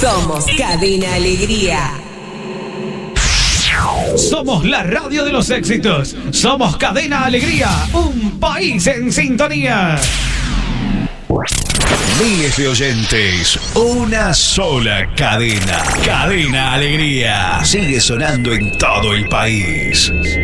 Somos Cadena Alegría. Somos la radio de los éxitos. Somos Cadena Alegría, un país en sintonía. Miles de oyentes, una sola cadena. Cadena Alegría. Sigue sonando en todo el país.